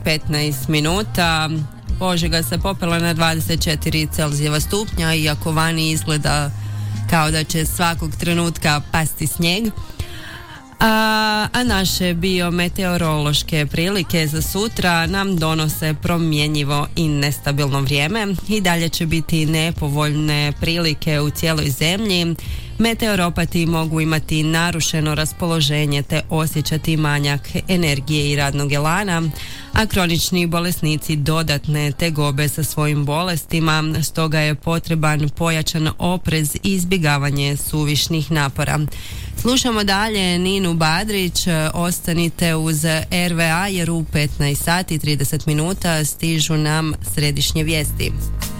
15 minuta. Požega se popela na 24 Celzijeva stupnja, iako vani izgleda kao da će svakog trenutka pasti snijeg. A naše biometeorološke prilike za sutra nam donose promjenjivo i nestabilno vrijeme. I dalje će biti nepovoljne prilike u cijeloj zemlji. Meteoropati mogu imati narušeno raspoloženje te osjećati manjak energije i radnog elana, a kronični bolesnici dodatne tegobe sa svojim bolestima, stoga je potreban pojačan oprez i izbjegavanje suvišnih napora. Slušamo dalje Ninu Badrić, ostanite uz RVA jer u 15 sati 30 minuta stižu nam središnje vijesti.